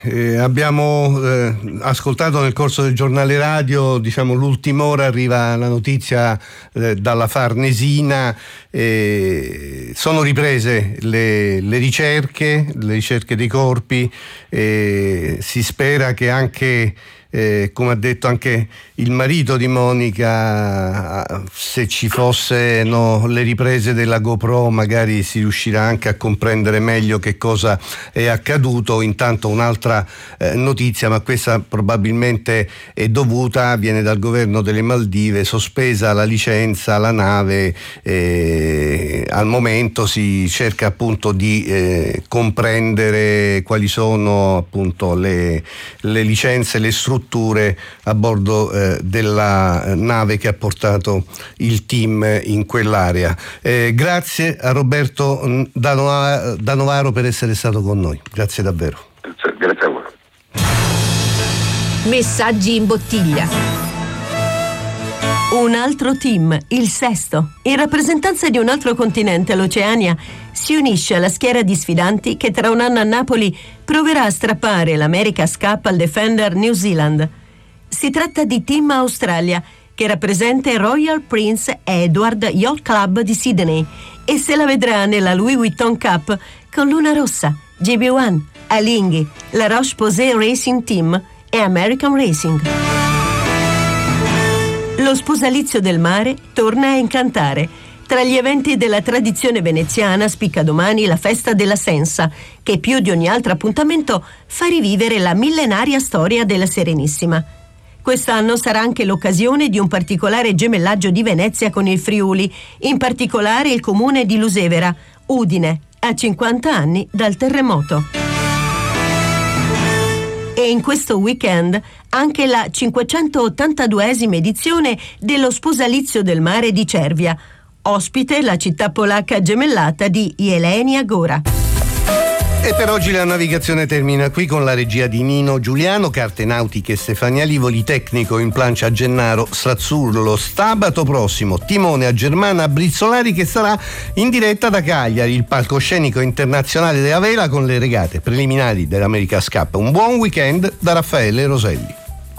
Abbiamo ascoltato nel corso del giornale radio, l'ultima ora, arriva la notizia dalla Farnesina. Sono riprese le ricerche dei corpi. Si spera che anche, come ha detto anche il marito di Monica, se ci fossero le riprese della GoPro magari si riuscirà anche a comprendere meglio che cosa è accaduto. Intanto un'altra notizia, ma questa probabilmente è dovuta, viene dal governo delle Maldive: sospesa la licenza alla nave. Al momento si cerca appunto di comprendere quali sono appunto le licenze, le strutture a bordo della nave che ha portato il team in quell'area. Grazie a Roberto da Novaro per essere stato con noi. Grazie davvero. Grazie a voi. Messaggi in bottiglia. Un altro team, il sesto, in rappresentanza di un altro continente, l'Oceania, si unisce alla schiera di sfidanti che tra un anno a Napoli proverà a strappare l'America's Cup al Defender New Zealand. Si tratta di Team Australia, che rappresenta il Royal Prince Edward Yacht Club di Sydney e se la vedrà nella Louis Vuitton Cup con Luna Rossa, GB1, Alinghi, La Roche-Posay Racing Team e American Racing. Lo sposalizio del mare torna a incantare. Tra gli eventi della tradizione veneziana spicca domani la festa della Sensa, che più di ogni altro appuntamento fa rivivere la millenaria storia della Serenissima. Quest'anno sarà anche l'occasione di un particolare gemellaggio di Venezia con il Friuli, in particolare il comune di Lusevera, Udine, a 50 anni dal terremoto. E in questo weekend anche la 582esima edizione dello Sposalizio del Mare di Cervia, ospite la città polacca gemellata di Jelenia Góra. E per oggi la navigazione termina qui con la regia di Nino Giuliano, carte nautiche Stefania Livoli, tecnico in plancia Gennaro Strazzurlo. Sabato prossimo timone a Germana Brizzolari, che sarà in diretta da Cagliari, il palcoscenico internazionale della vela, con le regate preliminari dell'America's Cup. Un buon weekend da Raffaele Roselli.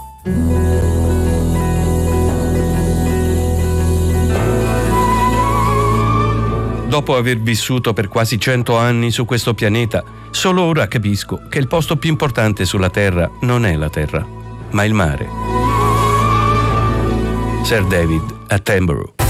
Dopo aver vissuto per quasi 100 anni su questo pianeta, solo ora capisco che il posto più importante sulla Terra non è la Terra, ma il mare. Sir David Attenborough.